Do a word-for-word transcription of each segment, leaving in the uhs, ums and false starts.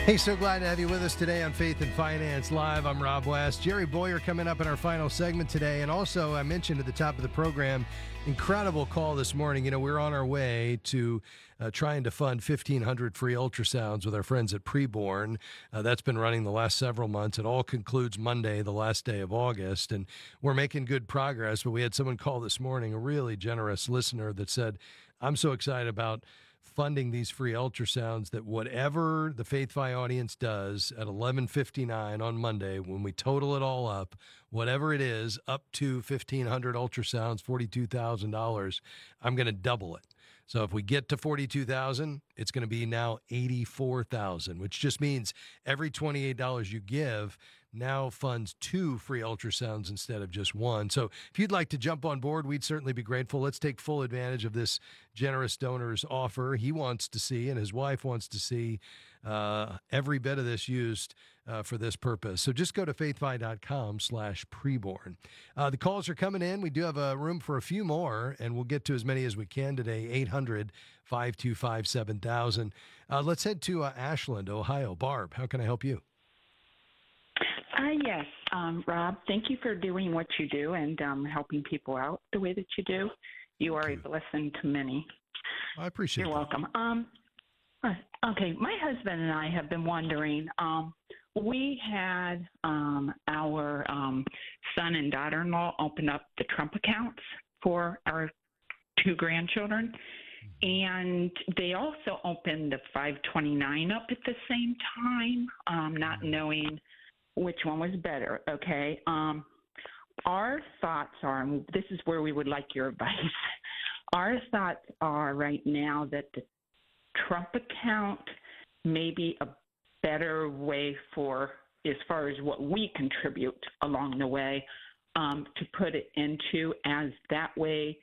Hey, so glad to have you with us today on Faith and Finance Live. I'm Rob West. Jerry Boyer coming up in our final segment today. And also, I mentioned at the top of the program, incredible call this morning. You know, we're on our way to uh, trying to fund fifteen hundred free ultrasounds with our friends at Preborn. Uh, that's been running the last several months. It all concludes Monday, the last day of August. And we're making good progress. But we had someone call this morning, a really generous listener that said, I'm so excited about funding these free ultrasounds that whatever the FaithFi audience does at eleven fifty-nine on Monday, when we total it all up, whatever it is, up to fifteen hundred ultrasounds, forty-two thousand dollars, I'm going to double it. So if we get to forty-two thousand, it's going to be now eighty-four thousand, which just means every twenty-eight dollars you give now funds two free ultrasounds instead of just one. So if you'd like to jump on board, we'd certainly be grateful. Let's take full advantage of this generous donor's offer. He wants to see, and his wife wants to see, uh, every bit of this used uh, for this purpose. So just go to faithfi.com slash preborn. Uh, the calls are coming in. We do have a room for a few more, and we'll get to as many as we can today. eight hundred, five two five, seven thousand. Uh, let's head to uh, Ashland, Ohio. Barb, how can I help you? Uh, yes, um, Rob, thank you for doing what you do and um, helping people out the way that you do. You are a blessing to many. I appreciate it. You're that. welcome. Um, uh, okay, my husband and I have been wondering, um, we had um, our um, son and daughter-in-law open up the Trump accounts for our two grandchildren, and they also opened the five twenty-nine up at the same time, um, not knowing which one was better, okay? Um, our thoughts are, and this is where we would like your advice, our thoughts are right now that the Trump account may be a better way for, as far as what we contribute along the way, um, to put it into, as that way,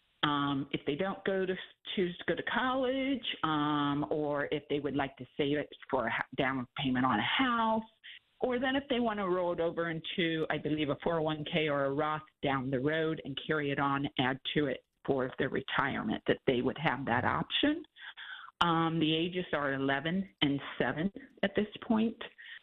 um, if they don't go to choose to go to college, um, or if they would like to save it for a down payment on a house, or then if they want to roll it over into, I believe, a four oh one k or a Roth down the road and carry it on, add to it for their retirement, that they would have that option. Um, the ages are eleven and seven at this point.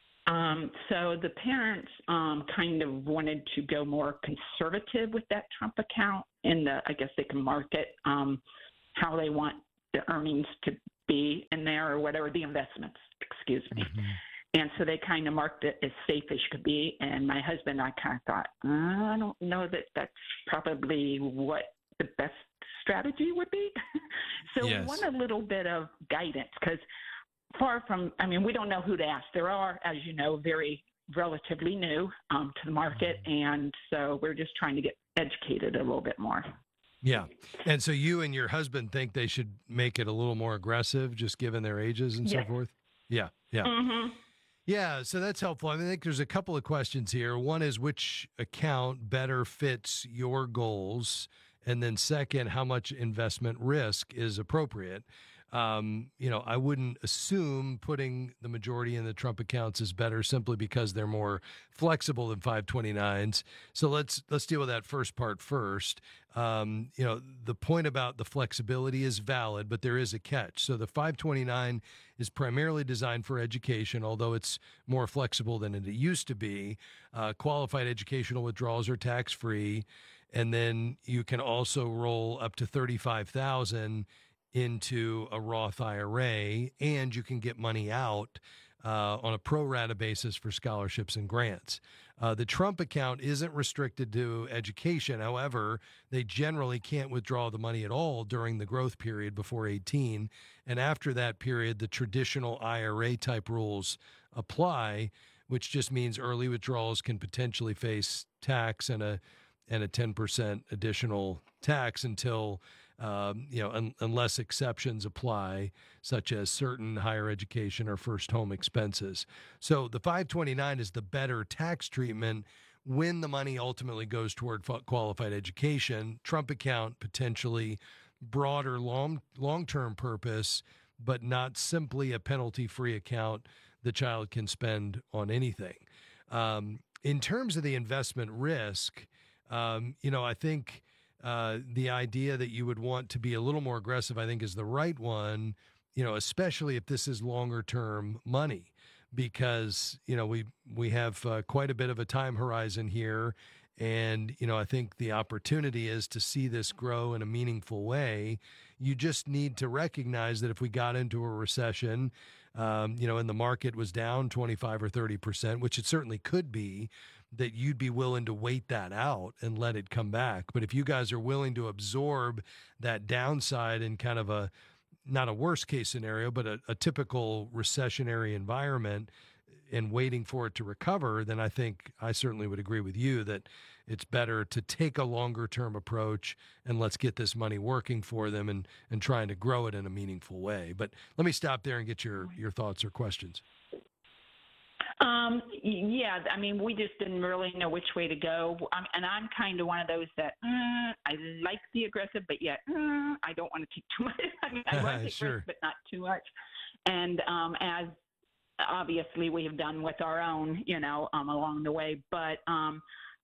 Um, so the parents um, kind of wanted to go more conservative with that Trump account, and the, I guess they can market um, how they want the earnings to be in there, or whatever the investments, excuse me. Mm-hmm. And so they kind of marked it as safe as could be. And my husband and I kind of thought, I don't know that that's probably what the best strategy would be. So yes. We want a little bit of guidance, because far from, I mean, we don't know who to ask. There are, as you know, very relatively new um, to the market. And so we're just trying to get educated a little bit more. Yeah. And so you and your husband think they should make it a little more aggressive, just given their ages and yes. so forth? Yeah. Yeah. Mm-hmm. Yeah, so that's helpful. I, mean, I think there's a couple of questions here. One is, which account better fits your goals? And then second, how much investment risk is appropriate? Um, you know, I wouldn't assume putting the majority in the Trump accounts is better simply because they're more flexible than five twenty-nines. So let's let's deal with that first part first. Um, you know, the point about the flexibility is valid, but there is a catch. So the five twenty-nine is primarily designed for education, although it's more flexible than it used to be. Uh, qualified educational withdrawals are tax-free, and then you can also roll up to thirty-five thousand dollars into a Roth I R A, and you can get money out uh, on a pro rata basis for scholarships and grants. Uh, the Trump account isn't restricted to education. However, they generally can't withdraw the money at all during the growth period before eighteen. And after that period, the traditional I R A type rules apply, which just means early withdrawals can potentially face tax and a and a ten percent additional tax until Um, you know, un- unless exceptions apply, such as certain higher education or first home expenses. So the five twenty-nine is the better tax treatment when the money ultimately goes toward f- qualified education. Trump account, potentially broader long, long-term purpose, but not simply a penalty-free account the child can spend on anything. Um, in terms of the investment risk, um, you know, I think Uh, the idea that you would want to be a little more aggressive, I think, is the right one, you know, especially if this is longer term money. because, you know, we, we have uh, quite a bit of a time horizon here. And, you know, I think the opportunity is to see this grow in a meaningful way. You just need to recognize that if we got into a recession, um, you know, and the market was down twenty-five or thirty percent, which it certainly could be, that you'd be willing to wait that out and let it come back. But if you guys are willing to absorb that downside in kind of a, not a worst case scenario, but a, a typical recessionary environment, and waiting for it to recover, then I think I certainly would agree with you that it's better to take a longer term approach and let's get this money working for them and, and trying to grow it in a meaningful way. But let me stop there and get your, your thoughts or questions. Um, yeah, I mean, we just didn't really know which way to go. Um, and I'm kind of one of those that uh, I like the aggressive, but yet uh, I don't want to take too much. I mean, I want to take sure. risk, but not too much. And um, as obviously we have done with our own, you know, um, along the way. But um,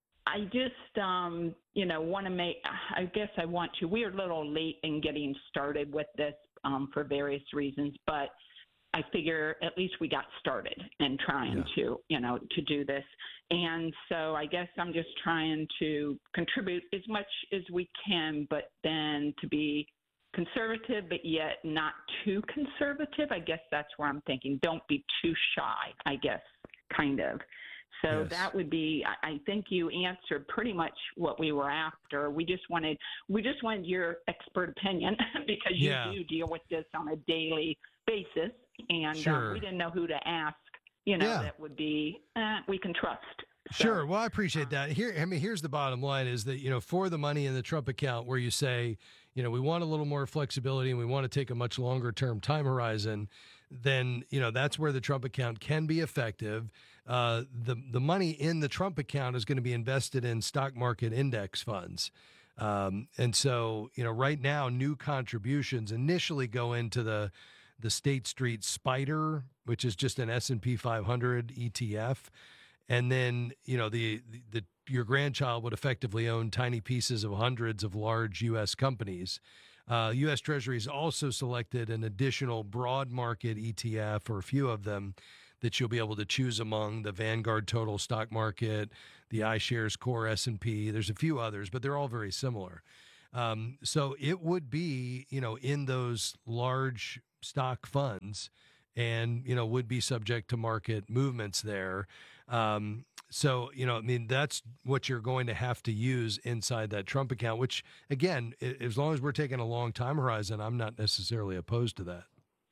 I just, um, you know, want to make, I guess I want to, we are a little late in getting started with this um, for various reasons, but I figure at least we got started in trying yeah. to, you know, to do this. And so I guess I'm just trying to contribute as much as we can, but then to be conservative, but yet not too conservative. I guess that's where I'm thinking. Don't be too shy, I guess, kind of. So yes. that would be, I think you answered pretty much what we were after. We just wanted, we just wanted your expert opinion because you yeah. do deal with this on a daily basis. And sure. um, we didn't know who to ask, you know, yeah. that would be, eh, we can trust. So, sure. Well, I appreciate that. Here, I mean, here's the bottom line is that, you know, for the money in the Trump account where you say, you know, we want a little more flexibility and we want to take a much longer term time horizon, then, you know, that's where the Trump account can be effective. Uh, the, the money in the Trump account is going to be invested in stock market index funds. Um, and so, you know, right now, new contributions initially go into the, the State Street Spider, which is just an S and P five hundred E T F. And then, you know, the, the, the your grandchild would effectively own tiny pieces of hundreds of large U S companies. Uh, U S Treasuries also selected an additional broad market E T F, or a few of them, that you'll be able to choose among: the Vanguard Total Stock Market, the iShares Core S and P. There's a few others, but they're all very similar. Um, so it would be, you know, in those large stock funds, and, you know, would be subject to market movements there. Um, so, you know, I mean, that's what you're going to have to use inside that Trump account, which, again, as long as we're taking a long time horizon, I'm not necessarily opposed to that.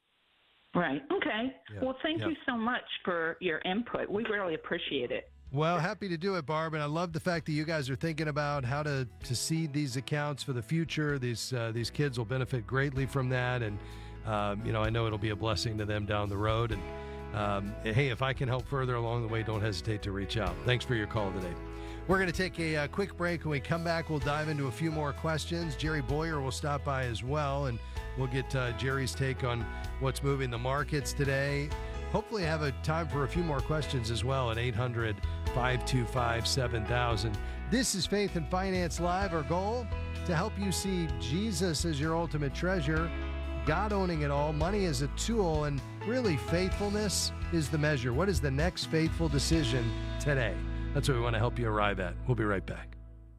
Right. Okay. Yeah. Well, thank yeah. you so much for your input. We really appreciate it. Well, happy to do it, Barb. And I love the fact that you guys are thinking about how to, to seed these accounts for the future. These, uh, these kids will benefit greatly from that. And, um, you know, I know it'll be a blessing to them down the road. And, Um, hey, if I can help further along the way, don't hesitate to reach out. Thanks for your call today. We're going to take a, a quick break. When we come back, we'll dive into a few more questions. Jerry Boyer will stop by as well, and we'll get uh, Jerry's take on what's moving the markets today. Hopefully have a time for a few more questions as well at eight hundred, five two five, seven thousand. This is Faith and Finance Live. Our goal, to help you see Jesus as your ultimate treasure, God owning it all, money is a tool, and really faithfulness is the measure. What is the next faithful decision today? That's what we want to help you arrive at. We'll be right back.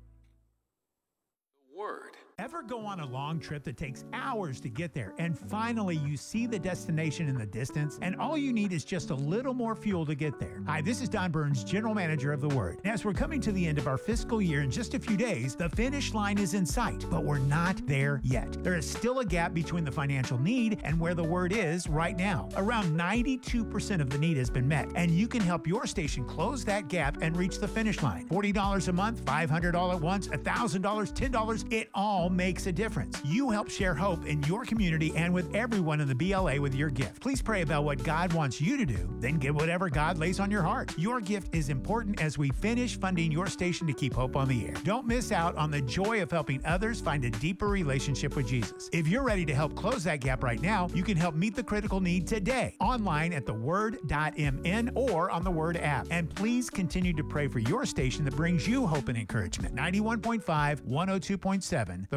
Ever go on a long trip that takes hours to get there, and finally you see the destination in the distance, and all you need is just a little more fuel to get there? Hi, this is Don Burns, General Manager of The Word. And as we're coming to the end of our fiscal year in just a few days, the finish line is in sight, but we're not there yet. There is still a gap between the financial need and where The Word is right now. Around ninety-two percent of the need has been met, and you can help your station close that gap and reach the finish line. forty dollars a month, five hundred dollars at once, one thousand dollars, ten dollars, it all makes a difference. You help share hope in your community and with everyone in the B L A with your gift. Please pray about what God wants you to do, then give whatever God lays on your heart. Your gift is important as we finish funding your station to keep hope on the air. Don't miss out on the joy of helping others find a deeper relationship with Jesus. If you're ready to help close that gap right now, you can help meet the critical need today, online at the word dot m n or on the Word app. And please continue to pray for your station that brings you hope and encouragement. ninety-one point five, one oh two point seven, The Word.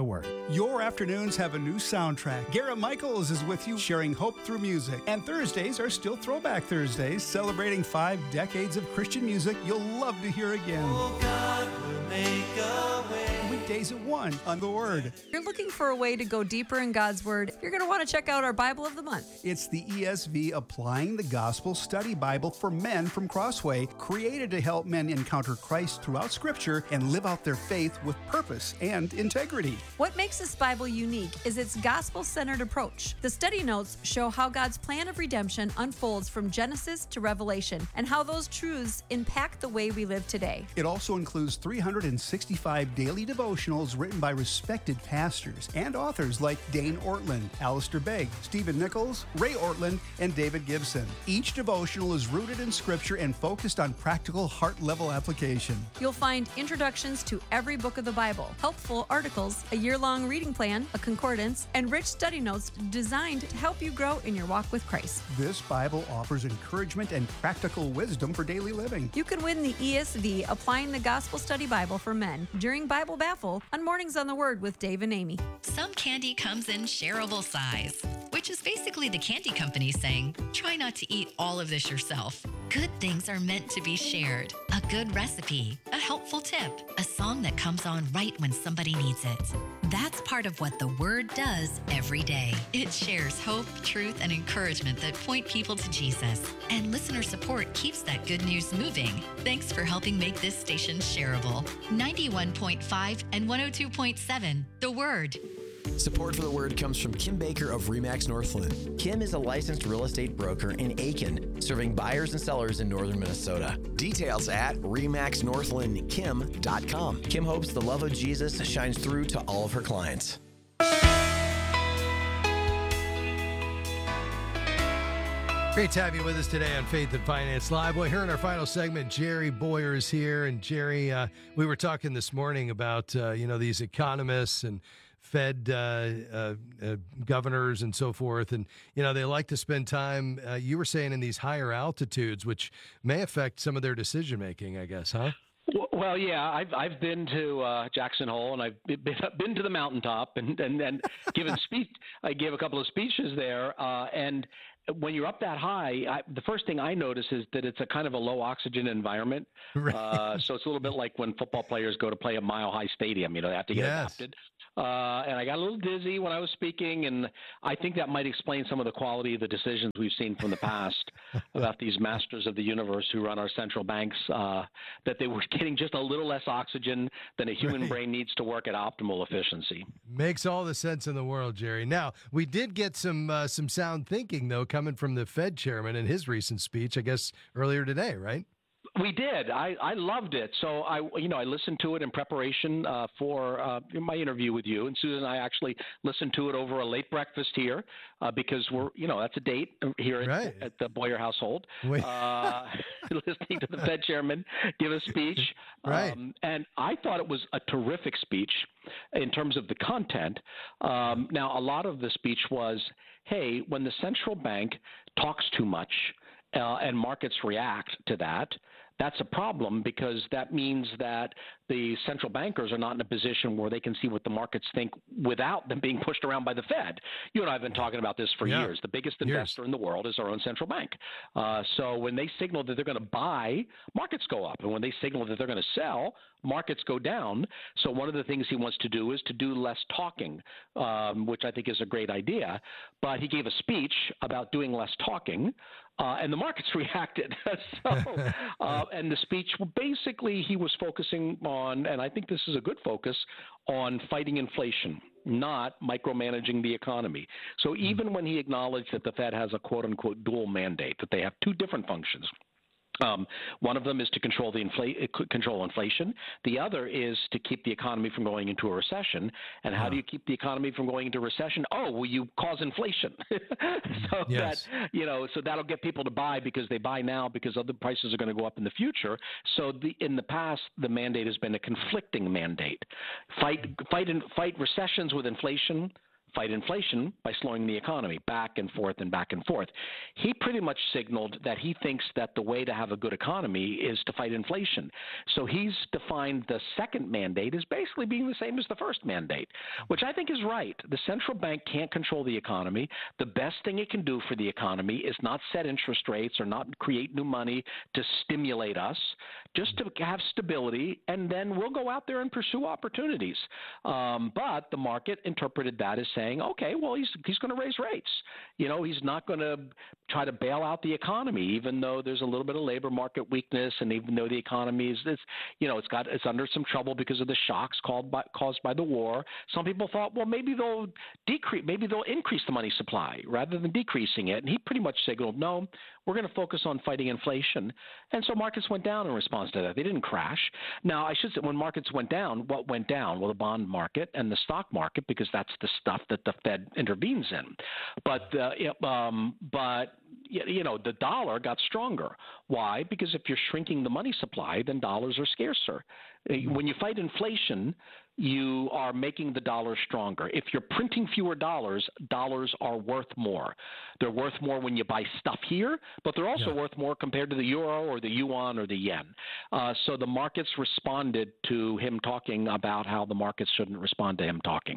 Word. Your afternoons have a new soundtrack. Garrett Michaels is with you, sharing hope through music. And Thursdays are still Throwback Thursdays, celebrating five decades of Christian music you'll love to hear again. Oh, God will make a way. Weekdays at one on The Word. If you're looking for a way to go deeper in God's Word, you're going to want to check out our Bible of the Month. It's the E S V Applying the Gospel Study Bible for Men from Crossway, created to help men encounter Christ throughout Scripture and live out their faith with purpose and integrity. What makes this Bible unique is its gospel-centered approach. The study notes show how God's plan of redemption unfolds from Genesis to Revelation and how those truths impact the way we live today. It also includes three hundred sixty-five daily devotionals written by respected pastors and authors like Dane Ortland, Alistair Begg, Stephen Nichols, Ray Ortland, and David Gibson. Each devotional is rooted in Scripture and focused on practical heart-level application. You'll find introductions to every book of the Bible, helpful articles, a year-long reading plan, a concordance, and rich study notes designed to help you grow in your walk with Christ. This Bible offers encouragement and practical wisdom for daily living. You can win the E S V Applying the Gospel Study Bible for Men during Bible Baffle on Mornings on the Word with Dave and Amy. Some candy comes in shareable size, which is basically the candy company saying, try not to eat all of this yourself. Good things are meant to be shared. A good recipe, a helpful tip, a song that comes on right when somebody needs it. That's part of what the Word does every day. It shares hope, truth, and encouragement that point people to Jesus. And listener support keeps that good news moving. Thanks for helping make this station shareable. ninety-one point five and one oh two point seven, The Word. Support for The Word comes from Kim Baker of RE/MAX Northland. Kim is a licensed real estate broker in Aiken, serving buyers and sellers in northern Minnesota. Details at remax northland kim dot com. Kim hopes the love of Jesus shines through to all of her clients. Great to have you with us today on Faith and Finance Live. Well, here in our final segment, Jerry Boyer is here. And Jerry, uh, we were talking this morning about, uh, you know, these economists and Fed uh, uh, uh, governors and so forth. And, you know, they like to spend time, uh, you were saying, in these higher altitudes, which may affect some of their decision-making, I guess, huh? Well, yeah, I've I've been to uh, Jackson Hole, and I've been, been to the mountaintop, and and, and given speech. I gave a couple of speeches there, uh, and when you're up that high, I, the first thing I notice is that it's a kind of a low oxygen environment. Right. Uh, so it's a little bit like when football players go to play a Mile High Stadium. You know, they have to get yes. adapted. Uh, and I got a little dizzy when I was speaking, and I think that might explain some of the quality of the decisions we've seen from the past about these masters of the universe who run our central banks, uh, that they were getting just a little less oxygen than a human right. brain needs to work at optimal efficiency. Makes all the sense in the world, Jerry. Now, we did get some uh, some sound thinking, though, coming from the Fed chairman in his recent speech, I guess, earlier today, right? We did. I, I loved it. So I, you know, I listened to it in preparation uh, for uh, my interview with you, and Susan and I actually listened to it over a late breakfast here uh, because we're, you know, that's a date here right. at, at the Boyer household. Uh, listening to the Fed chairman give a speech, right? Um, and I thought it was a terrific speech in terms of the content. Um, now, a lot of the speech was, hey, when the central bank talks too much uh, and markets react to that, that's a problem because that means that the central bankers are not in a position where they can see what the markets think without them being pushed around by the Fed. You and I have been talking about this for yeah. years. The biggest years. investor in the world is our own central bank. Uh, so when they signal that they're going to buy, markets go up. And when they signal that they're going to sell, markets go down. So one of the things he wants to do is to do less talking, um, which I think is a great idea. But he gave a speech about doing less talking, uh, and the markets reacted. so, uh, and the speech, basically, he was focusing on, and I think this is a good focus, on fighting inflation, not micromanaging the economy. So even when he acknowledged that the Fed has a quote-unquote dual mandate, that they have two different functions, Um, one of them is to control the infl- control inflation. The other is to keep the economy from going into a recession. And how uh-huh. do you keep the economy from going into recession? Oh, well, you cause inflation. so yes. that, you know, so that'll get people to buy because they buy now because other prices are going to go up in the future. So the, in the past, the mandate has been a conflicting mandate. Fight, fight, and fight recessions with inflation. fight inflation by slowing the economy, back and forth and back and forth. He pretty much signaled that he thinks that the way to have a good economy is to fight inflation. So he's defined the second mandate as basically being the same as the first mandate, which I think is right. The central bank can't control the economy. The best thing it can do for the economy is not set interest rates or not create new money to stimulate us, just to have stability, and then we'll go out there and pursue opportunities. Um, but the market interpreted that as saying, okay, well, he's he's going to raise rates. You know, he's not going to try to bail out the economy, even though there's a little bit of labor market weakness, and even though the economy is, it's, you know, it's got it's under some trouble because of the shocks caused by caused by the war. Some people thought, well, maybe they'll decrease, maybe they'll increase the money supply rather than decreasing it. And he pretty much signaled, no, we're going to focus on fighting inflation. And so markets went down in response to that. They didn't crash. Now, I should say, when markets went down, what went down? Well, the bond market and the stock market, because that's the stuff that the Fed intervenes in. But uh, um, but you know, the dollar got stronger. Why? Because if you're shrinking the money supply, then dollars are scarcer. When you fight inflation, you are making the dollar stronger. If you're printing fewer dollars, dollars are worth more. They're worth more when you buy stuff here, but they're also yeah. worth more compared to the euro or the yuan or the yen. Uh, so the markets responded to him talking about how the markets shouldn't respond to him talking.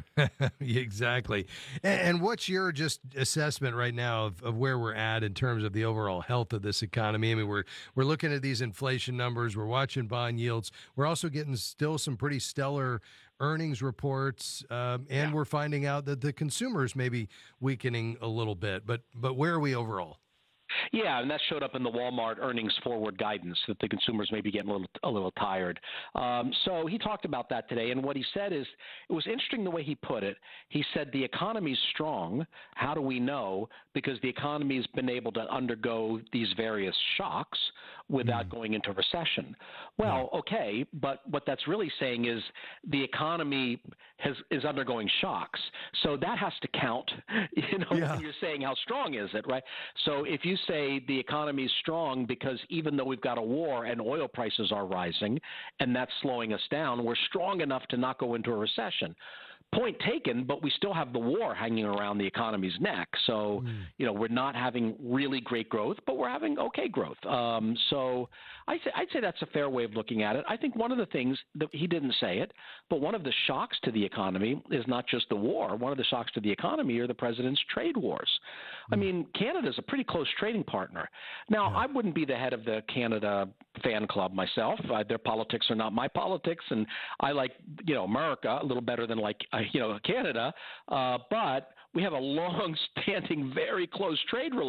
Exactly. And, and what's your just assessment right now of, of where we're at in terms of the overall health of this economy? I mean, we're we're looking at these inflation numbers. We're watching bond yields. We're also getting still some pretty stellar earnings reports, um, and yeah. we're finding out that the consumers may be weakening a little bit. But but where are we overall? Yeah, and that showed up in the Walmart earnings forward guidance that the consumers may be getting a little a little tired. Um, so he talked about that today, and what he said is it was interesting the way he put it. He said the economy's strong. How do we know? Because the economy's been able to undergo these various shocks without mm. going into recession. Well, yeah. okay, but what that's really saying is the economy has is undergoing shocks. So that has to count, you know, yeah. when you're saying how strong is it, right? So if you say the economy is strong because even though we've got a war and oil prices are rising and that's slowing us down, we're strong enough to not go into a recession. Point taken, but we still have the war hanging around the economy's neck. So, mm. you know, we're not having really great growth, but we're having okay growth. Um, so I'd say, I'd say that's a fair way of looking at it. I think one of the things that he didn't say it, but one of the shocks to the economy is not just the war. One of the shocks to the economy are the president's trade wars. Mm. I mean, Canada's a pretty close trading partner. Now, yeah. I wouldn't be the head of the Canada fan club myself. Uh, their politics are not my politics, and I like, you know, America a little better than like, uh, you know, Canada. Uh, but we have a long-standing, very close trade relationship.